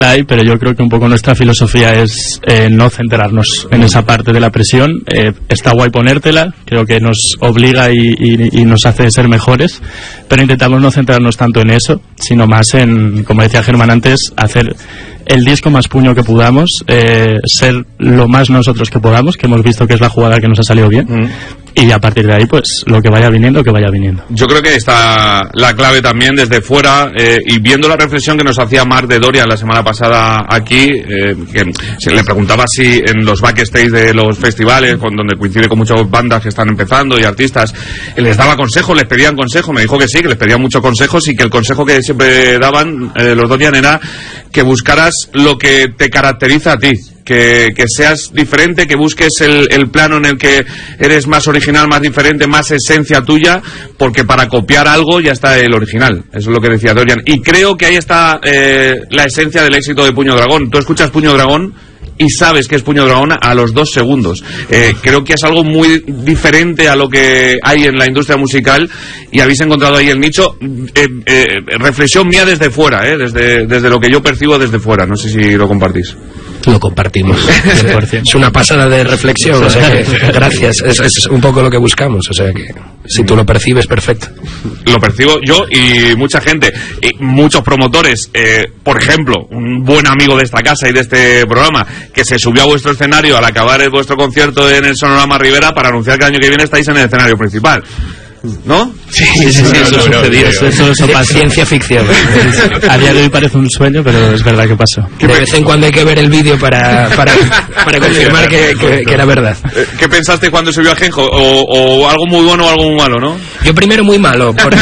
pero yo creo que un poco nuestra filosofía es no centrarnos en esa parte de la presión. Está guay ponértela, creo que nos obliga y nos hace ser mejores, pero intentamos no centrarnos tanto en eso, sino más en, como decía Germán antes, hacer el disco más puño que podamos, ser lo más nosotros que podamos, que hemos visto que es la jugada que nos ha salido bien. Y a partir de ahí, pues, lo que vaya viniendo, que vaya viniendo. Yo creo que está la clave también desde fuera, y viendo la reflexión que nos hacía Marc de Dorian la semana pasada aquí, que se le preguntaba si en los backstage de los festivales, donde coincide con muchas bandas que están empezando y artistas, les daba consejos, les pedían consejos, me dijo que sí, que les pedían muchos consejos, y que el consejo que siempre daban los Dorian era que buscaras lo que te caracteriza a ti. Que seas diferente, que busques el plano en el que eres más original, más diferente, más esencia tuya, porque para copiar algo ya está el original. Eso es lo que decía Dorian. Y creo que ahí está la esencia del éxito de Puño Dragón. Tú escuchas Puño Dragón y sabes que es Puño Dragón a los 2 segundos. Creo que es algo muy diferente a lo que hay en la industria musical, y habéis encontrado ahí el nicho. Reflexión mía desde fuera, desde lo que yo percibo desde fuera. No sé si lo compartís. Lo compartimos 100%. Es una pasada de reflexión, o sea que gracias, es un poco lo que buscamos, o sea que si tú lo percibes, perfecto. Lo percibo yo y mucha gente, y muchos promotores, por ejemplo, un buen amigo de esta casa y de este programa, que se subió a vuestro escenario al acabar vuestro concierto en el Sonorama Rivera para anunciar que el año que viene estáis en el escenario principal, ¿no? Sí, eso sucedió. Eso pasa. Ciencia ficción. A día de hoy parece un sueño, pero es verdad que pasó. De vez en cuando hay que ver el vídeo para confirmar que era verdad. ¿Qué pensaste cuando se vio a Ajenjo? ¿O algo muy bueno o algo muy malo, no? Yo primero muy malo, porque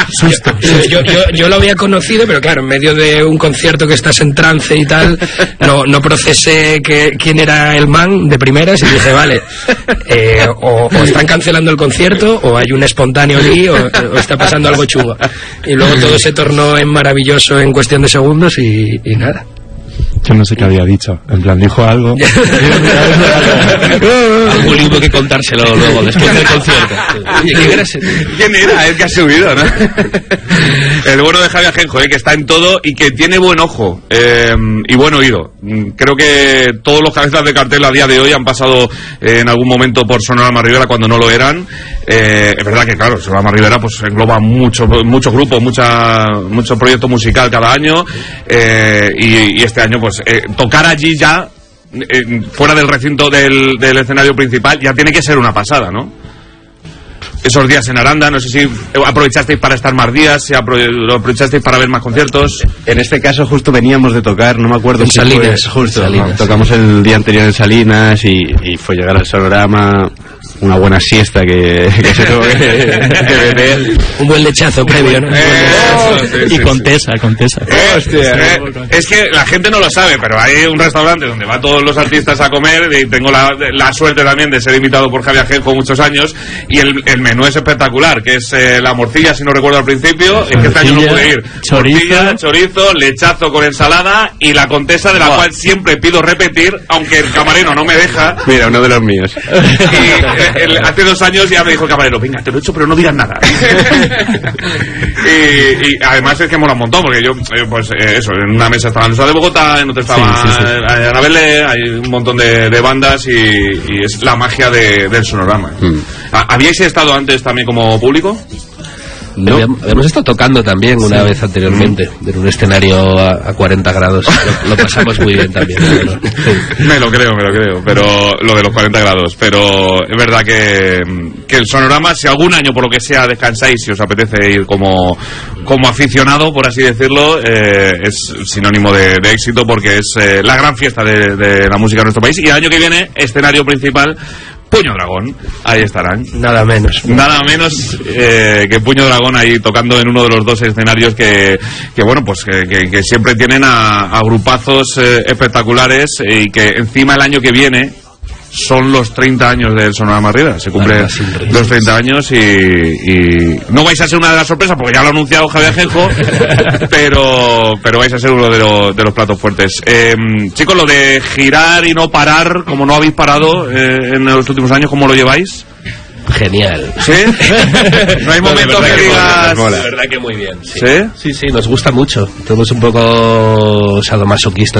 yo lo había conocido, pero claro, en medio de un concierto que estás en trance y tal, no procesé quién era el man de primeras, y dije, vale, o están cancelando el concierto, o hay un espontáneo allí, o está pasando algo chungo. Y luego todo se tornó en maravilloso en cuestión de segundos y nada. Yo no sé qué había dicho. En plan, dijo algo. Algún libro que contárselo luego, después del concierto. Oye, ¿quién era el que ha subido, no? El bueno de Javi Ajenjo, que está en todo y que tiene buen ojo y buen oído. Creo que todos los cabezas de cartel a día de hoy han pasado en algún momento por Sonorama Rivera cuando no lo eran. Es verdad que, claro, Sonorama Rivera pues engloba muchos grupos, mucho proyecto musical cada año, y este año pues tocar allí ya fuera del recinto del escenario principal ya tiene que ser una pasada, ¿no? Esos días en Aranda, no sé si aprovechasteis para estar más días, si lo aprovechasteis para ver más conciertos. En este caso justo veníamos de tocar, no me acuerdo en si Salinas, fue justo, Salinas. Tocamos el día anterior en Salinas y fue llegar al Sonorama, una buena siesta que se tuvo que beber. Un buen lechazo previo, ¿no? Y Contesa. Hostia, es que la gente no lo sabe, pero hay un restaurante donde van todos los artistas a comer, y tengo la suerte también de ser invitado por Javi Ajenjo muchos años, y el menú es espectacular, que es la morcilla, si no recuerdo al principio, es que este año no pude ir. Morcilla, chorizo, lechazo con ensalada y la Contesa, de la cual siempre pido repetir, aunque el camarero no me deja. Mira, uno de los míos. Y hace 2 años ya me dijo el camarero, venga, te lo he hecho, pero no digas nada. y además es que mola un montón, porque yo, eso, en una mesa estaba Luisa de Bogotá, en otra estaba Anabelle, hay un montón de bandas, y es la magia del Sonorama. ¿Habíais estado antes también como público? No. Habíamos estado tocando también una vez anteriormente, en un escenario a 40 grados. Lo pasamos muy bien también. Me lo creo, pero lo de los 40 grados. Pero es verdad que el Sonorama, si algún año por lo que sea descansáis, si os apetece ir como aficionado, por así decirlo, es sinónimo de éxito, porque es la gran fiesta de la música de nuestro país. Y el año que viene, escenario principal, Puño Dragón, ahí estarán. Nada menos que Puño Dragón ahí tocando en uno de los 2 escenarios que bueno, pues que siempre tienen a grupazos espectaculares, y que encima el año que viene son los 30 años del Sonorama Rivera. Se cumplen los 30 años y no vais a ser una de las sorpresas, porque ya lo ha anunciado Javier Ajenjo, pero vais a ser uno de los platos fuertes. Chicos, lo de girar y no parar, como no habéis parado en los últimos años, ¿cómo lo lleváis? genial. ¿Sí? No hay momento que digas... La verdad que muy bien. ¿Sí? Sí, nos gusta mucho. Todos un poco sadomasoquistas